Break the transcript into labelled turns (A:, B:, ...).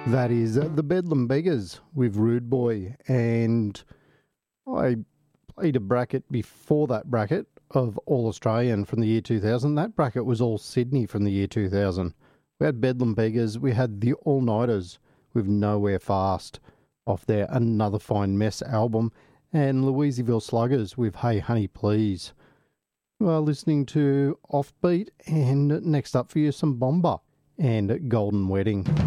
A: That is the Bedlam Beggars with Rude Boy, and I played a bracket before that bracket of All Australian from the year 2000. That bracket was all Sydney from the year 2000. We had Bedlam Beggars, we had the All Nighters with Nowhere Fast off their Another Fine Mess album, and Louisville Sluggers with Hey Honey Please. You are listening to Offbeat, and next up for you some Bomber and Golden Wedding.